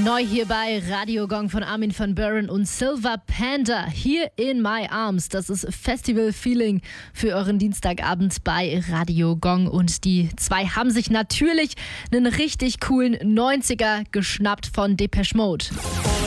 Neu hier bei Radio Gong von Armin van Buuren und Silver Panda. Hier in My Arms. Das ist Festival-Feeling für euren Dienstagabend bei Radio Gong. Und die zwei haben sich natürlich einen richtig coolen 90er geschnappt von Depeche Mode.